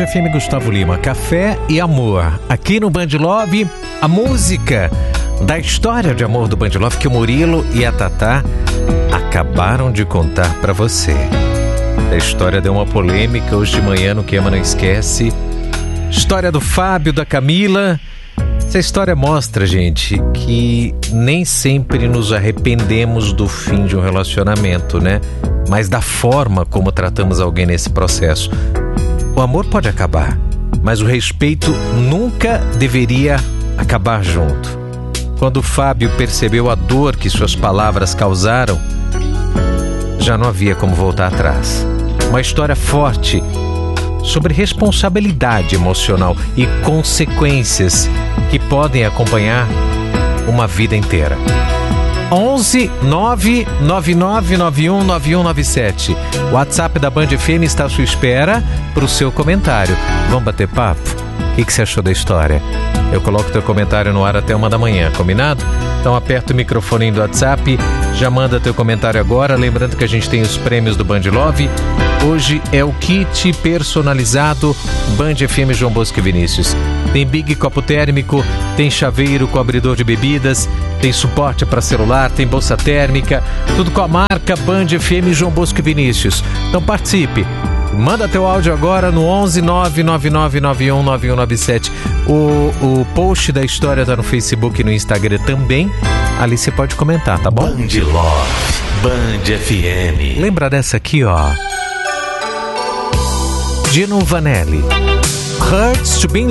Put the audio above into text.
Band FM Gustavo Lima, Café e Amor. Aqui no Band Love, a música da história de amor do Band Love que o Murilo e a Tatá acabaram de contar pra você. A história deu uma polêmica hoje de manhã no Queima Não Esquece. História do Fábio, da Camila. Essa história mostra, gente, que nem sempre nos arrependemos do fim de um relacionamento, né? Mas da forma como tratamos alguém nesse processo. O amor pode acabar, mas o respeito nunca deveria acabar junto. Quando o Fábio percebeu a dor que suas palavras causaram, já não havia como voltar atrás. Uma história forte sobre responsabilidade emocional e consequências que podem acompanhar uma vida inteira. 11 999 91 9197. O WhatsApp da Band FM está à sua espera para o seu comentário. Vamos bater papo? O que você achou da história? Eu coloco teu comentário no ar até 1 da manhã, combinado? Então aperta o microfone do WhatsApp, já manda teu comentário agora. Lembrando que a gente tem os prêmios do Band Love. Hoje é o kit personalizado Band FM João Bosco e Vinícius. Tem Big Copo Térmico, tem chaveiro com abridor de bebidas, tem suporte para celular, tem bolsa térmica, tudo com a marca Band FM João Bosco e Vinícius. Então participe. Manda teu áudio agora no 11 999 91 9197. O post da história está no Facebook e no Instagram também. Ali você pode comentar, tá bom? Band Love, Band FM. Lembra dessa aqui, ó. Gino Vanelli. Hurts to be in